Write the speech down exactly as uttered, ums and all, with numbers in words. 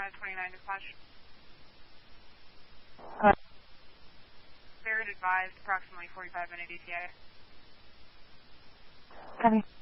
five twenty-nine dispatch. Uh, Barrett advised approximately forty-five minute E T A. Copy.